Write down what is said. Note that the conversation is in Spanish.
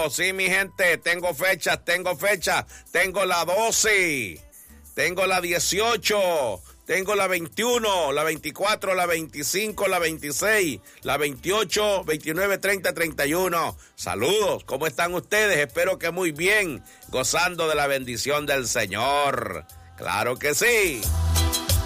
Sí, mi gente, tengo fechas. Tengo la 12, tengo la 18, tengo la 21, la 24, la 25, la 26, la 28, 29, 30, 31. Saludos, ¿cómo están ustedes? Espero que muy bien, gozando de la bendición del Señor. ¡Claro que sí!